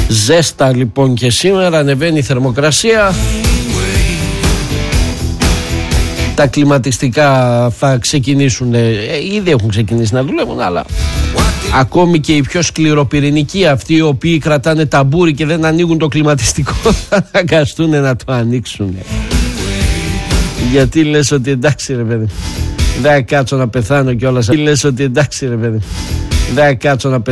Ζέστα λοιπόν και σήμερα, ανεβαίνει η θερμοκρασία. Τα κλιματιστικά θα ξεκινήσουν, ήδη έχουν ξεκινήσει να δουλεύουν, αλλά ακόμη και οι πιο σκληροπυρηνικοί, αυτοί οι οποίοι κρατάνε ταμπούρι και δεν ανοίγουν το κλιματιστικό, θα αναγκαστούν να το ανοίξουν. Γιατί λες ότι εντάξει ρε παιδί, δεν κάτσω να πεθάνω κιόλας. Λες ότι εντάξει ρε παιδί, δεν κάτσω να πεθάνω.